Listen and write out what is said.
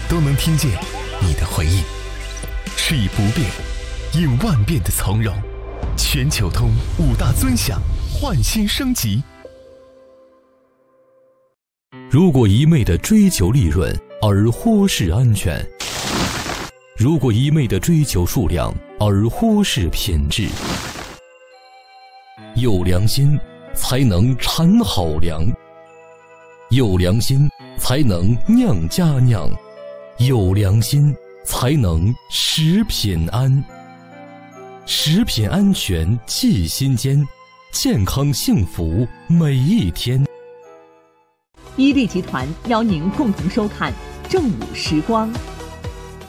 都能听见你的回应。吃以不变，应万变的从容。全球通5大尊享，焕新升级。 如果一味地追求利润而忽视安全，如果一味地追求数量而忽视品质，有良心才能产好粮，有良心才能酿佳酿，有良心才能食品安。食品安全记心间，健康幸福每一天。 伊利集团邀您共同收看正午时光。